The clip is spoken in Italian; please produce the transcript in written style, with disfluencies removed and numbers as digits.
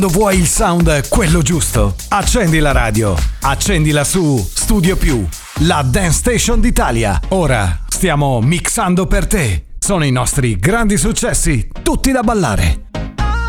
Vuoi il sound quello giusto? Accendi la radio, accendila su Studio Più, la dance station d'Italia. Ora stiamo mixando per te. Sono i nostri grandi successi, tutti da ballare.